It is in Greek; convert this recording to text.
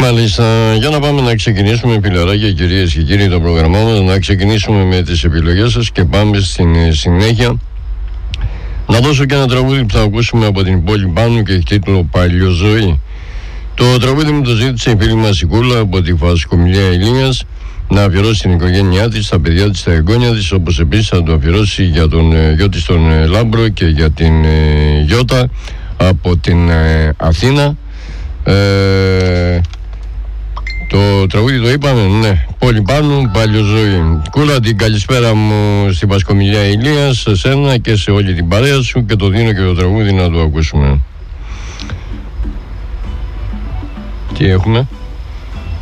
Μάλιστα, για να πάμε να ξεκινήσουμε, φιλαράκια, κυρίες και κύριοι, το πρόγραμμά μας. Να ξεκινήσουμε με τις επιλογές σας και πάμε στην συνέχεια. Να δώσω και ένα τραγούδι που θα ακούσουμε από την πόλη Πάνου και έχει τίτλο Παλιοζωή. Το τραγούδι μου το ζήτησε η φίλη μας η Κούλα από τη Φασκομιλιά Ηλίας να αφιερώσει την οικογένειά της, τα παιδιά της, τα εγγόνια της, όπως επίσης θα το αφιερώσει για τον γιο της τον Λάμπρο και για την Γιώτα από την Αθήνα. Το τραγούδι το είπαμε, ναι, πόλη Πάνου, Παλιοζωή. Κούλα, την καλησπέρα μου στη Πασκομιλιά Ηλίας, σε σένα και σε όλη την παρέα σου, και το δίνω και το τραγούδι να το ακούσουμε. Τι έχουμε?